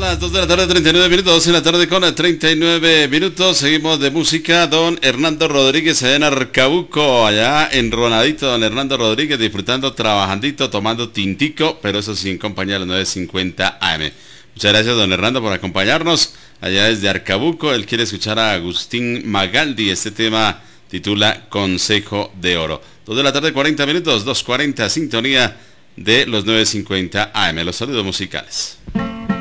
las 2 de la tarde, 39 minutos, 2 de la tarde con 39 minutos. Seguimos de música. Don Hernando Rodríguez allá en Arcabuco, allá enronadito, don Hernando Rodríguez, disfrutando, trabajandito, tomando tintico, pero eso sí, en compañía de los 950 AM. Muchas gracias, don Hernando, por acompañarnos allá desde Arcabuco. Él quiere escuchar a Agustín Magaldi. Este tema titula Consejo de Oro. 2 de la tarde, 40 minutos, 2:40, sintonía de los 950 AM. Los saludos musicales.